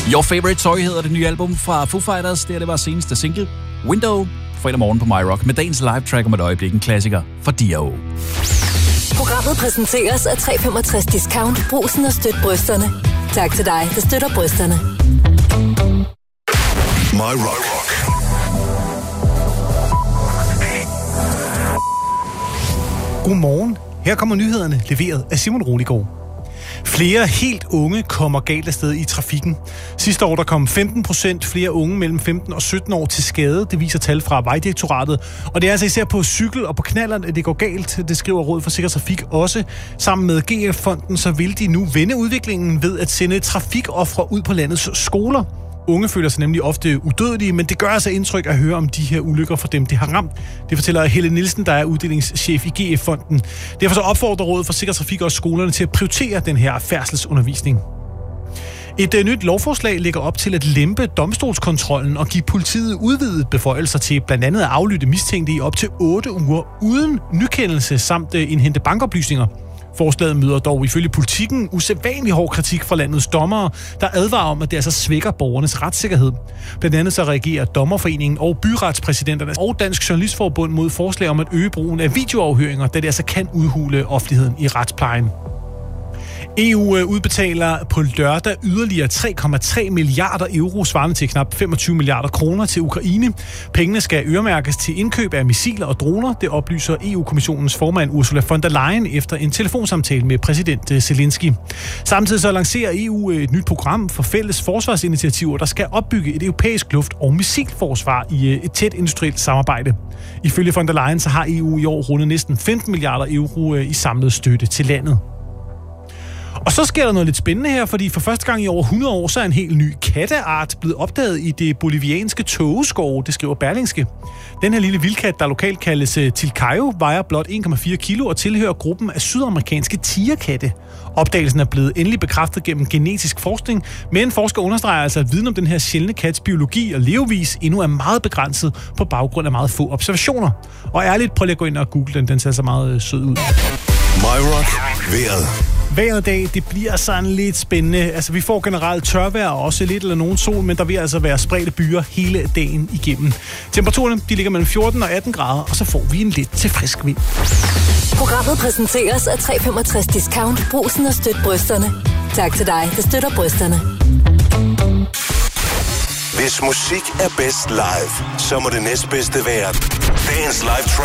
Your Favorite Toy hedder det nye album fra Foo Fighters. Det var seneste single, Window, fredag morgen på My Rock, med dagens live track om et øjeblik, en klassiker fra Dio. Programmet præsenteres af 365 Discount. Brugsen og støt brysterne. Tak til dig, der støtter brysterne. My Rock. Godmorgen. Her kommer nyhederne, leveret af Simon Roligård. Flere helt unge kommer galt afsted i trafikken. Sidste år der kom 15% flere unge mellem 15 og 17 år til skade. Det viser tal fra Vejdirektoratet. Og det er altså især på cykel og på knallert, at det går galt. Det skriver Rådet for Sikker Trafik også. Sammen med GF-fonden så vil de nu vende udviklingen ved at sende trafikofre ud på landets skoler. Unge føler sig nemlig ofte udødelige, men det gør altså indtryk at høre om de her ulykker for dem, det har ramt. Det fortæller Helle Nielsen, der er uddelingschef i GF-fonden. Derfor så opfordrer Rådet for Sikker Trafik også skolerne til at prioritere den her færdselsundervisning. Et nyt lovforslag lægger op til at lempe domstolskontrollen og give politiet udvidet beføjelser til blandt andet at aflytte mistænkte i op til 8 uger uden nykendelse samt indhente bankoplysninger. Forslaget møder dog ifølge Politikken usædvanlig hård kritik fra landets dommere, der advarer om, at det altså svækker borgernes retssikkerhed. Blandt andet så reagerer Dommerforeningen og byretspræsidenterne og Dansk Journalistforbund mod forslag om at øge brugen af videoafhøringer, da det altså kan udhule offentligheden i retsplejen. EU udbetaler på lørdag yderligere 3,3 milliarder euro, svarende til knap 25 milliarder kroner til Ukraine. Pengene skal øremærkes til indkøb af missiler og droner. Det oplyser EU-kommissionens formand Ursula von der Leyen efter en telefonsamtale med præsident Zelensky. Samtidig så lancerer EU et nyt program for fælles forsvarsinitiativer, der skal opbygge et europæisk luft- og missilforsvar i et tæt industrielt samarbejde. Ifølge von der Leyen så har EU i år rundet næsten 15 milliarder euro i samlet støtte til landet. Og så sker der noget lidt spændende her, fordi for første gang i over 100 år, så er en helt ny katteart blevet opdaget i det bolivianske tågeskov, det skriver Berlingske. Den her lille vildkat, der lokalt kaldes Tilcayo, vejer blot 1,4 kilo og tilhører gruppen af sydamerikanske tigerkatte. Opdagelsen er blevet endelig bekræftet gennem genetisk forskning, men forskere understreger altså, at viden om den her sjældne kats biologi og levevis endnu er meget begrænset på baggrund af meget få observationer. Og ærligt, prøv lige at gå ind og google den, den ser så meget sød ud. My Rock. Vejret. Vejret i dag, det bliver sådan lidt spændende. Altså, vi får generelt tørvejr og også lidt eller nogen sol, men der vil altså være spredte byer hele dagen igennem. Temperaturerne, de ligger mellem 14 og 18 grader, og så får vi en lidt til frisk vind. Programmet præsenteres af 365 Discount. Brugsen og støt brysterne. Tak til dig, der støtter brysterne. Hvis musik er bedst live, så må det næstbedste være dagens live